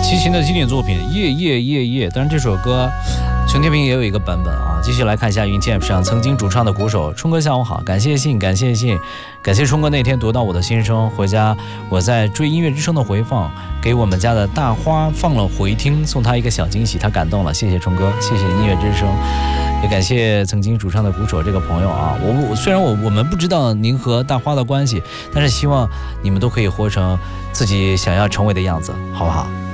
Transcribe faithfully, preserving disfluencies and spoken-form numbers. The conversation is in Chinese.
齐秦的经典作品《夜夜夜夜》，当然这首歌熊天平也有一个版本啊。继续来看一下云 T F 上曾经主唱的鼓手冲哥，下午好，感谢信，感谢信，感谢冲哥那天读到我的心声，回家我在追音乐之声的回放，给我们家的大花放了回听，送他一个小惊喜，他感动了，谢谢冲哥，谢谢音乐之声。也感谢曾经主唱的鼓手这个朋友啊，我虽然我我们不知道您和大花的关系，但是希望你们都可以活成自己想要成为的样子，好不好？